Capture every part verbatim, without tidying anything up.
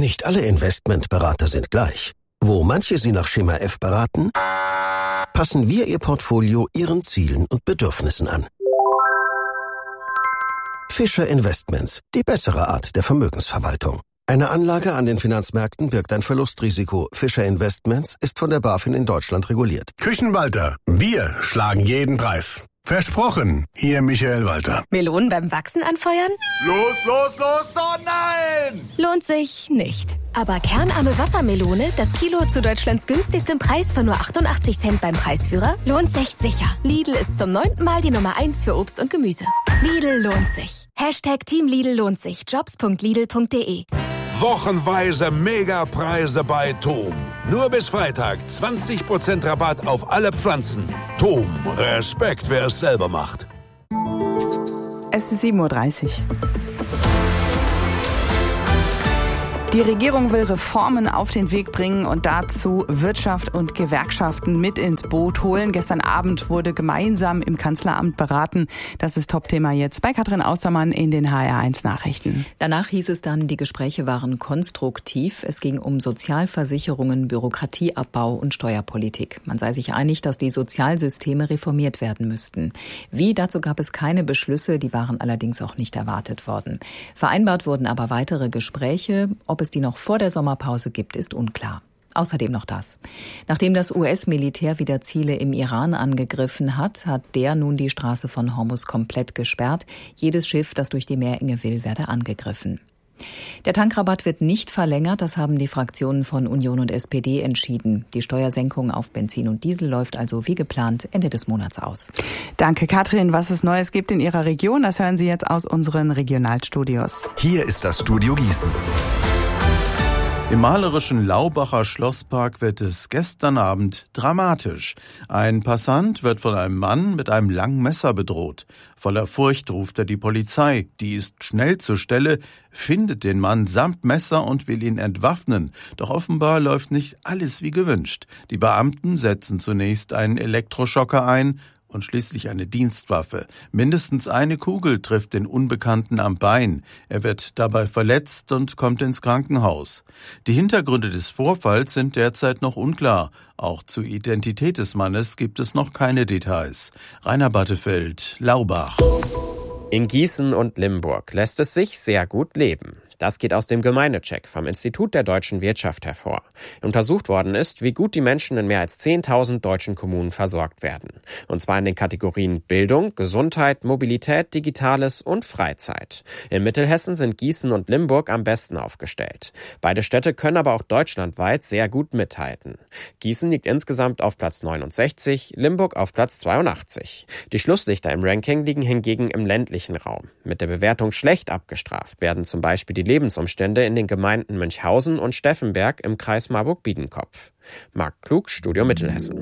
Nicht alle Investmentberater sind gleich. Wo manche Sie nach Schema F beraten, passen wir Ihr Portfolio Ihren Zielen und Bedürfnissen an. Fischer Investments, die bessere Art der Vermögensverwaltung. Eine Anlage an den Finanzmärkten birgt ein Verlustrisiko. Fischer Investments ist von der BaFin in Deutschland reguliert. Küchenwalter, wir schlagen jeden Preis. Versprochen, Ihr Michael Walter. Melonen beim Wachsen anfeuern? Los, los, los, oh nein! Lohnt sich nicht. Aber kernarme Wassermelone, das Kilo zu Deutschlands günstigstem Preis von nur achtundachtzig Cent beim Preisführer, lohnt sich sicher. Lidl ist zum neunten Mal die Nummer eins für Obst und Gemüse. Lidl lohnt sich. Hashtag Team Lidl lohnt sich. Jobs punkt lidl punkt de. Wochenweise Megapreise bei Tom. Nur bis Freitag zwanzig Prozent Rabatt auf alle Pflanzen. Tom, Respekt, wer es selber macht. Es ist sieben Uhr dreißig. Die Regierung will Reformen auf den Weg bringen und dazu Wirtschaft und Gewerkschaften mit ins Boot holen. Gestern Abend wurde gemeinsam im Kanzleramt beraten. Das ist Topthema jetzt bei Katrin Austermann in den H R eins Nachrichten. Danach hieß es dann, die Gespräche waren konstruktiv. Es ging um Sozialversicherungen, Bürokratieabbau und Steuerpolitik. Man sei sich einig, dass die Sozialsysteme reformiert werden müssten. Wie, dazu gab es keine Beschlüsse, die waren allerdings auch nicht erwartet worden. Vereinbart wurden aber weitere Gespräche. Ob es die noch vor der Sommerpause gibt, ist unklar. Außerdem noch das. Nachdem das U S-Militär wieder Ziele im Iran angegriffen hat, hat der nun die Straße von Hormuz komplett gesperrt. Jedes Schiff, das durch die Meerenge will, werde angegriffen. Der Tankrabatt wird nicht verlängert, das haben die Fraktionen von Union und S P D entschieden. Die Steuersenkung auf Benzin und Diesel läuft also wie geplant Ende des Monats aus. Danke, Katrin. Was es Neues gibt in Ihrer Region, das hören Sie jetzt aus unseren Regionalstudios. Hier ist das Studio Gießen. Im malerischen Laubacher Schlosspark wird es gestern Abend dramatisch. Ein Passant wird von einem Mann mit einem langen Messer bedroht. Voller Furcht ruft er die Polizei. Die ist schnell zur Stelle, findet den Mann samt Messer und will ihn entwaffnen. Doch offenbar läuft nicht alles wie gewünscht. Die Beamten setzen zunächst einen Elektroschocker ein und schließlich eine Dienstwaffe. Mindestens eine Kugel trifft den Unbekannten am Bein. Er wird dabei verletzt und kommt ins Krankenhaus. Die Hintergründe des Vorfalls sind derzeit noch unklar. Auch zur Identität des Mannes gibt es noch keine Details. Rainer Battefeld, Laubach. In Gießen und Limburg lässt es sich sehr gut leben. Das geht aus dem Gemeindecheck vom Institut der deutschen Wirtschaft hervor. Untersucht worden ist, wie gut die Menschen in mehr als zehntausend deutschen Kommunen versorgt werden. Und zwar in den Kategorien Bildung, Gesundheit, Mobilität, Digitales und Freizeit. In Mittelhessen sind Gießen und Limburg am besten aufgestellt. Beide Städte können aber auch deutschlandweit sehr gut mithalten. Gießen liegt insgesamt auf Platz neunundsechzig, Limburg auf Platz zweiundachtzig. Die Schlusslichter im Ranking liegen hingegen im ländlichen Raum. Mit der Bewertung schlecht abgestraft werden zum Beispiel die Lebensumstände in den Gemeinden Münchhausen und Steffenberg im Kreis Marburg-Biedenkopf. Marc Klug, Studio Mittelhessen.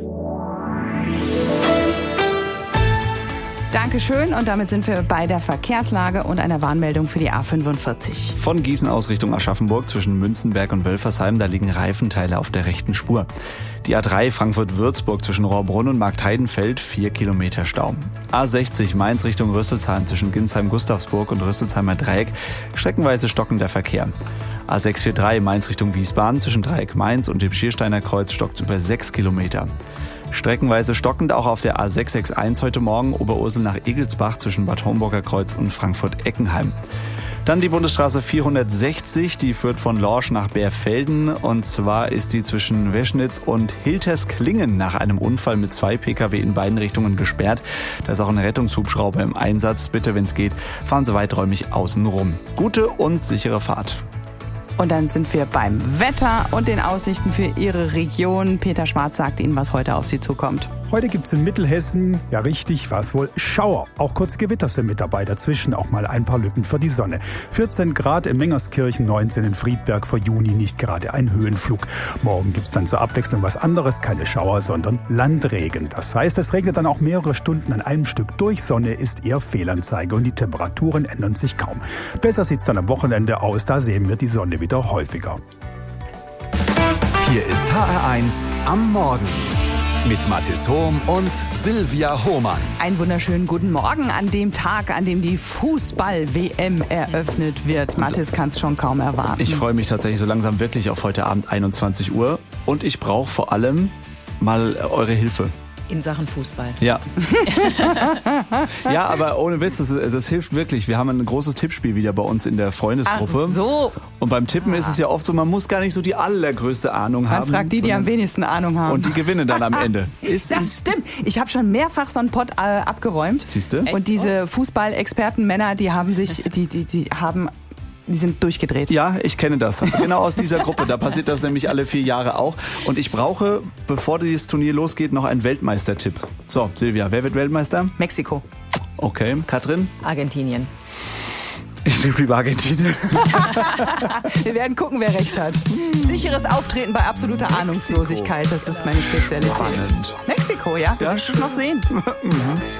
Dankeschön und damit sind wir bei der Verkehrslage und einer Warnmeldung für die A fünfundvierzig. Von Gießen aus Richtung Aschaffenburg zwischen Münzenberg und Wölfersheim, da liegen Reifenteile auf der rechten Spur. Die A drei Frankfurt-Würzburg zwischen Rohrbrunn und Marktheidenfeld, vier Kilometer Stau. A sechzig Mainz Richtung Rüsselsheim zwischen Ginsheim-Gustavsburg und Rüsselsheimer Dreieck, streckenweise stockender Verkehr. A sechshundertdreiundvierzig Mainz Richtung Wiesbaden zwischen Dreieck Mainz und dem Schiersteiner Kreuz stockt über sechs Kilometer. Streckenweise stockend auch auf der A sechs sechs eins heute Morgen Oberursel nach Egelsbach zwischen Bad Homburger Kreuz und Frankfurt-Eckenheim. Dann die Bundesstraße vierhundertsechzig, die führt von Lorsch nach Bärfelden und zwar ist die zwischen Weschnitz und Hiltersklingen nach einem Unfall mit zwei Pkw in beiden Richtungen gesperrt. Da ist auch ein Rettungshubschrauber im Einsatz. Bitte, wenn es geht, fahren Sie weiträumig außen rum. Gute und sichere Fahrt. Und dann sind wir beim Wetter und den Aussichten für Ihre Region. Peter Schwarz sagt Ihnen, was heute auf Sie zukommt. Heute gibt's in Mittelhessen, ja richtig, was wohl, Schauer. Auch kurze Gewitter sind mit dabei, dazwischen auch mal ein paar Lücken für die Sonne. vierzehn Grad in Mengerskirchen, neunzehn in Friedberg, für Juni nicht gerade ein Höhenflug. Morgen gibt's dann zur Abwechslung was anderes, keine Schauer, sondern Landregen. Das heißt, es regnet dann auch mehrere Stunden an einem Stück durch. Sonne ist eher Fehlanzeige und die Temperaturen ändern sich kaum. Besser sieht's dann am Wochenende aus, da sehen wir die Sonne wieder häufiger. Hier ist H R eins am Morgen. mit Mathis Hohm und Silvia Hohmann. Einen wunderschönen guten Morgen an dem Tag, an dem die Fußball-W M eröffnet wird. Mathis kann es schon kaum erwarten. Ich freue mich tatsächlich so langsam wirklich auf heute Abend einundzwanzig Uhr. Und ich brauche vor allem mal eure Hilfe. In Sachen Fußball. Ja. Ja, aber ohne Witz, das, das hilft wirklich. Wir haben ein großes Tippspiel wieder bei uns in der Freundesgruppe. Ach so. Und beim Tippen ah. ist es ja oft so, man muss gar nicht so die allergrößte Ahnung man haben. Man fragt die, die am wenigsten Ahnung haben. Und die gewinnen dann am Ende. Ist das stimmt. Ich habe schon mehrfach so einen Pott äh, abgeräumt. Siehst du? Und diese Fußballexperten Männer, die haben sich, die, die, die haben... Die sind durchgedreht. Ja, ich kenne das. Genau aus dieser Gruppe. Da passiert das nämlich alle vier Jahre auch. Und ich brauche, bevor dieses Turnier losgeht, noch einen Weltmeistertipp. So, Silvia, wer wird Weltmeister? Mexiko. Okay, Katrin? Argentinien. Ich nehme lieber Argentinien. Wir werden gucken, wer recht hat. Sicheres Auftreten bei absoluter Mexiko. Ahnungslosigkeit. Das ist meine Spezialität. Spannend. Mexiko, ja? Du ja, wirst es noch sehen. Mhm.